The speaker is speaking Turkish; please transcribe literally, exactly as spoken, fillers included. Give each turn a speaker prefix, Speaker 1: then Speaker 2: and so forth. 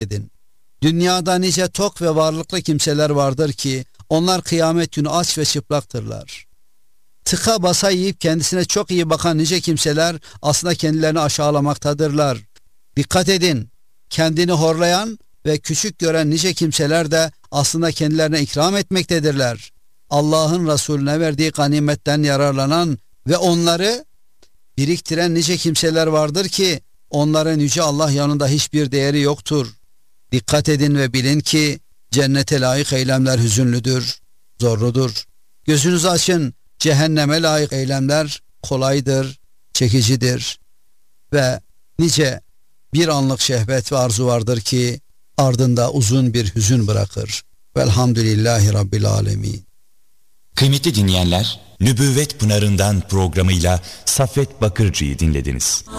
Speaker 1: edin. Dünyada nice tok ve varlıklı kimseler vardır ki onlar kıyamet günü aç ve çıplaktırlar. Tıka basa yiyip kendisine çok iyi bakan nice kimseler aslında kendilerini aşağılamaktadırlar. Dikkat edin, kendini horlayan ve küçük gören nice kimseler de aslında kendilerine ikram etmektedirler. Allah'ın Resulüne verdiği ganimetten yararlanan ve onları biriktiren nice kimseler vardır ki onların yüce Allah yanında hiçbir değeri yoktur. Dikkat edin ve bilin ki cennete layık eylemler hüzünlüdür, zorludur. Gözünüzü açın, cehenneme layık eylemler kolaydır, çekicidir ve nice bir anlık şehvet ve arzu vardır ki ardında uzun bir hüzün bırakır. Velhamdülillahi Rabbil Alemin.
Speaker 2: Kıymetli dinleyenler, Nübüvvet Pınarı'ndan programıyla Saffet Bakırcı'yı dinlediniz.